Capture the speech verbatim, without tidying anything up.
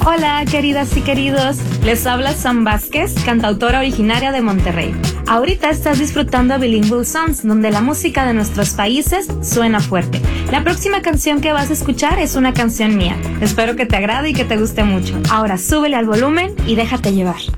Hola, queridas y queridos. Les habla Sam Vázquez, cantautora originaria de Monterrey. Ahorita estás disfrutando Bilingual Songs, donde la música de nuestros países suena fuerte. La próxima canción que vas a escuchar es una canción mía. Espero que te agrade y que te guste mucho. Ahora súbele al volumen y déjate llevar.